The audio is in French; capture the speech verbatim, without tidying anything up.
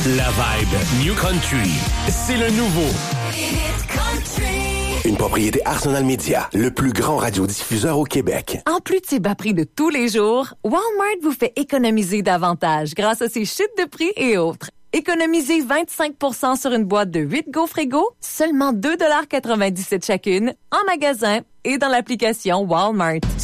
La vibe New Country, c'est le nouveau. Une propriété Arsenal Media, le plus grand radiodiffuseur au Québec. En plus de ses bas prix de tous les jours, Walmart vous fait économiser davantage grâce à ses chutes de prix et autres. Économisez vingt-cinq pour cent sur une boîte de huit gaufres égaux, seulement deux dollars quatre-vingt-dix-sept chacune, en magasin et dans l'application Walmart.